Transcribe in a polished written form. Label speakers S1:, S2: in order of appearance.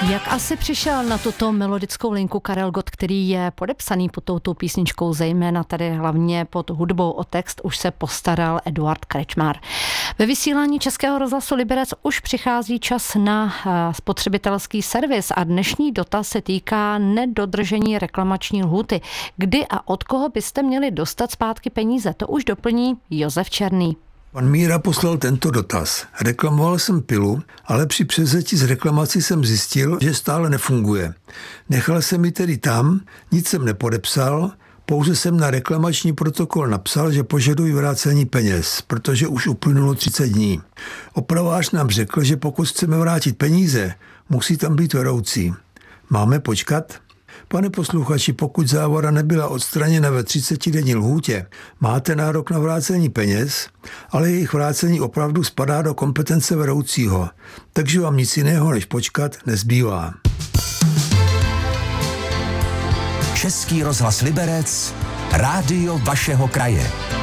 S1: Jak asi přišel na tuto melodickou linku Karel Gott, který je podepsaný pod touto písničkou, zejména tady hlavně pod hudbou, o text už se postaral Eduard Krečmar. Ve vysílání Českého rozhlasu Liberec už přichází čas na spotřebitelský servis a dnešní dotaz se týká nedodržení reklamační lhůty. Kdy a od koho byste měli dostat zpátky peníze? To už doplní Josef Černý.
S2: Pan Míra poslal tento dotaz. Reklamoval jsem pilu, ale při převzetí z reklamací jsem zjistil, že stále nefunguje. Nechal jsem ji tedy tam, nic jsem nepodepsal, pouze jsem na reklamační protokol napsal, že požaduji vrácení peněz, protože už uplynulo 30 dní. Opravář nám řekl, že pokud chceme vrátit peníze, musí tam být vedoucí. Máme počkat? Pane posluchači, pokud závada nebyla odstraněna ve 30denní lhůtě, máte nárok na vrácení peněz, ale jejich vrácení opravdu spadá do kompetence vedoucího, takže vám nic jiného než počkat nezbývá.
S3: Český rozhlas Liberec, rádio vašeho kraje.